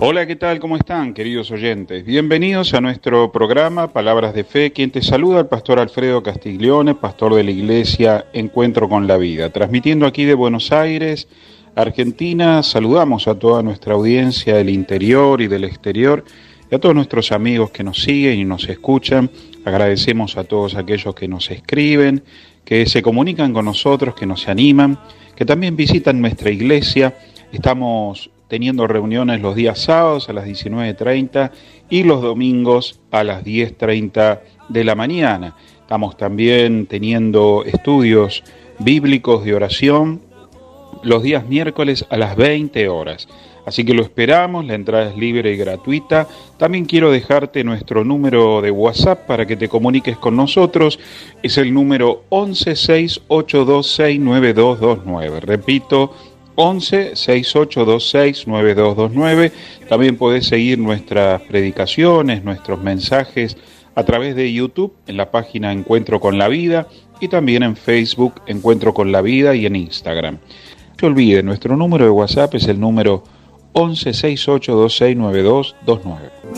Hola, ¿qué tal? ¿Cómo están, queridos oyentes? Bienvenidos a nuestro programa Palabras de Fe. Quien te saluda, el pastor Alfredo Castiglione, pastor de la iglesia Encuentro con la Vida. Transmitiendo aquí de Buenos Aires, Argentina, saludamos a toda nuestra audiencia del interior y del exterior y a todos nuestros amigos que nos siguen y nos escuchan. Agradecemos a todos aquellos que nos escriben, que se comunican con nosotros, que nos animan, que también visitan nuestra iglesia. Estamos teniendo reuniones los días sábados a las 19:30 y los domingos a las 10:30 de la mañana. Estamos también teniendo estudios bíblicos de oración los días miércoles a las 20 horas. Así que lo esperamos, la entrada es libre y gratuita. También quiero dejarte nuestro número de WhatsApp para que te comuniques con nosotros. Es el número 1168269229. Repito, 1168269229. También podés seguir nuestras predicaciones, nuestros mensajes a través de YouTube, en la página Encuentro con la Vida, y también en Facebook Encuentro con la Vida y en Instagram. No se olvide, nuestro número de WhatsApp es el número 1168269229.